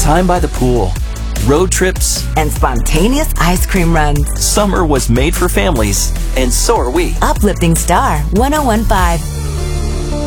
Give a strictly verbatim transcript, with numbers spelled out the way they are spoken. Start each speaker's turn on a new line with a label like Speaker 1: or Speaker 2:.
Speaker 1: time by the pool, road trips,
Speaker 2: and spontaneous ice cream runs.
Speaker 1: Summer was made for families, and so are we.
Speaker 2: Uplifting Star one oh one point five.